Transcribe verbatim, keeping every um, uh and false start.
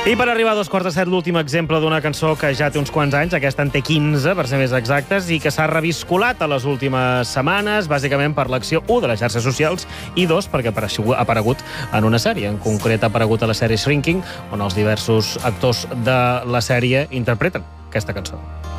I per arribar a dos quarts de set, l'últim exemple d'una cançó que ja té uns quants anys, aquesta en té quinze, per ser més exactes, i que s'ha reviscolat a les últimes setmanes, bàsicament per l'acció, u, de les xarxes socials, i dos, perquè ha aparegut en una sèrie. En concret, ha aparegut a la sèrie Shrinking, on els diversos actors de la sèrie interpreten aquesta cançó.